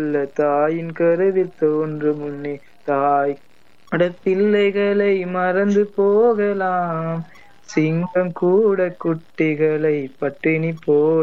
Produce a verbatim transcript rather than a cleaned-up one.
இல்ல தாயின் கருவில் தோன்றும் முன்னே தாய் அட பிள்ளைகளை மறந்து போகலாம். சிங்கம் கூட குட்டிகளை பட்டினி போட